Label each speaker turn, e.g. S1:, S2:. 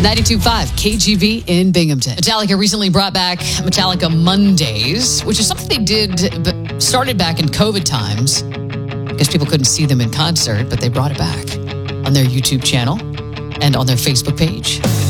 S1: 92.5 KGB in Binghamton. Metallica recently brought back Metallica Mondays, which is something they started back in COVID times. I guess people couldn't see them in concert, but they brought it back on their YouTube channel and on their Facebook page.